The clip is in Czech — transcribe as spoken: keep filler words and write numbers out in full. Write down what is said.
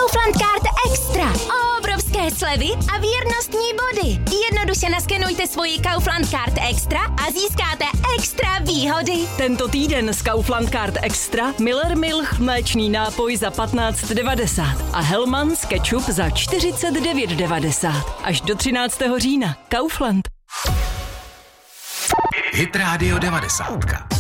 Kaufland Card Extra. Obrovské slevy a věrnostní body. Jednoduše naskenujte svoji Kaufland Card Extra a získáte extra výhody. Tento týden z Kaufland Card Extra Miller Milch mléčný nápoj za patnáct devadesát a Hellmann's ketchup za čtyřicet devět devadesát. Až do třináctého října. Kaufland. Hit Radio devadesát.